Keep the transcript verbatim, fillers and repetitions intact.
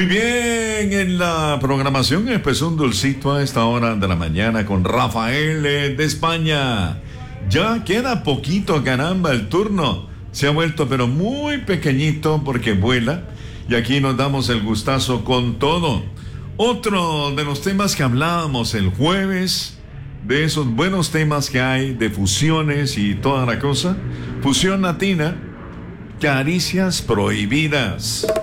Muy bien, en la programación empezó un dulcito a esta hora de la mañana con Rafael eh, de España. Ya queda poquito, caramba, el turno se ha vuelto pero muy pequeñito porque vuela y aquí nos damos el gustazo con todo. Otro de los temas que hablábamos el jueves, de esos buenos temas que hay de fusiones y toda la cosa, fusión latina, caricias prohibidas.